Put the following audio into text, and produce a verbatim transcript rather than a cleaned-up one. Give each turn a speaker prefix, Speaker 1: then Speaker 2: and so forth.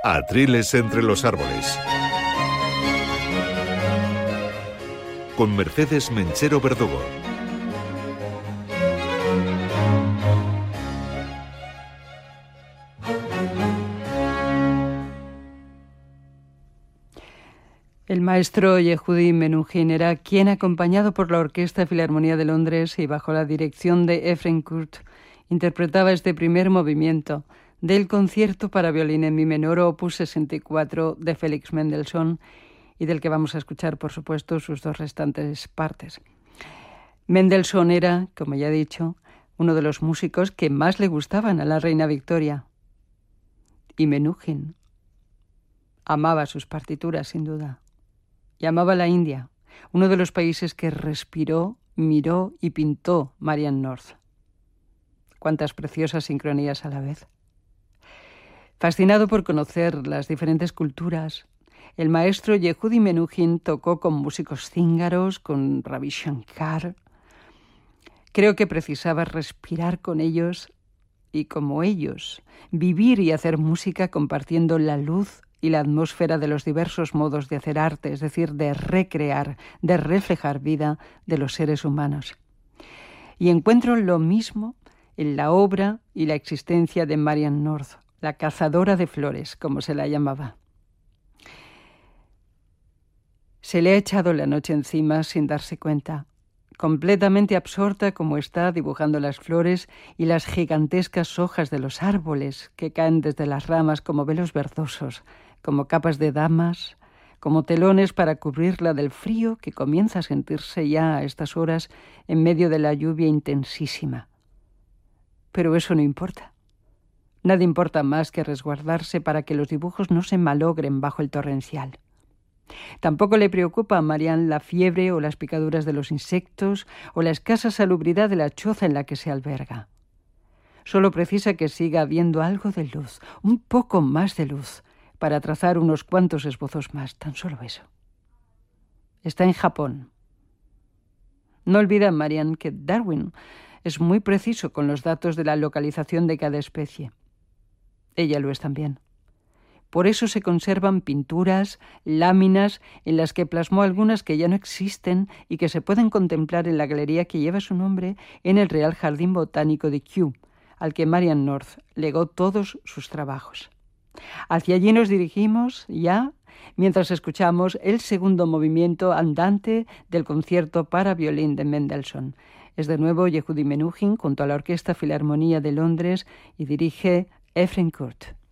Speaker 1: Atriles entre los árboles. Con Mercedes Menchero Verdugo.
Speaker 2: El maestro Yehudi Menuhin era quien, acompañado por la Orquesta Filarmonía de Londres y bajo la dirección de Efren Kurt, interpretaba este primer movimiento del concierto para violín en mi menor opus sesenta y cuatro de Félix Mendelssohn, y del que vamos a escuchar, por supuesto, sus dos restantes partes. Mendelssohn era, como ya he dicho, uno de los músicos que más le gustaban a la reina Victoria. Y Menuhin amaba sus partituras, sin duda. Y amaba la India, uno de los países que respiró, miró y pintó Marianne North. Cuántas preciosas sincronías a la vez. Fascinado por conocer las diferentes culturas, el maestro Yehudi Menuhin tocó con músicos cíngaros, con Ravi Shankar. Creo que precisaba respirar con ellos y, como ellos, vivir y hacer música compartiendo la luz y la atmósfera de los diversos modos de hacer arte, es decir, de recrear, de reflejar vida de los seres humanos. Y encuentro lo mismo en la obra y la existencia de Marianne North, la cazadora de flores, como se la llamaba. Se le ha echado la noche encima sin darse cuenta, completamente absorta como está dibujando las flores y las gigantescas hojas de los árboles que caen desde las ramas como velos verdosos, como capas de damas, como telones para cubrirla del frío que comienza a sentirse ya a estas horas en medio de la lluvia intensísima. Pero eso no importa. Nada importa más que resguardarse para que los dibujos no se malogren bajo el torrencial. Tampoco le preocupa a Marianne la fiebre o las picaduras de los insectos o la escasa salubridad de la choza en la que se alberga. Solo precisa que siga habiendo algo de luz, un poco más de luz, para trazar unos cuantos esbozos más, tan solo eso. Está en Japón. No olvida Marianne que Darwin es muy preciso con los datos de la localización de cada especie. Ella lo es también. Por eso se conservan pinturas, láminas, en las que plasmó algunas que ya no existen y que se pueden contemplar en la galería que lleva su nombre en el Real Jardín Botánico de Kew, al que Marianne North legó todos sus trabajos. Hacia allí nos dirigimos ya, mientras escuchamos el segundo movimiento andante del concierto para violín de Mendelssohn. Es de nuevo Yehudi Menuhin junto a la Orquesta Filarmonía de Londres y dirige Efren Kurt.